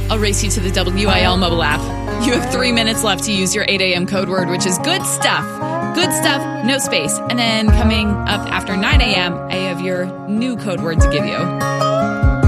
I'll race you to the WIL mobile app. You have 3 minutes left to use your 8 a.m. code word, which is good stuff. Good stuff, no space. And then coming up after 9 a.m., I have your new code word to give you.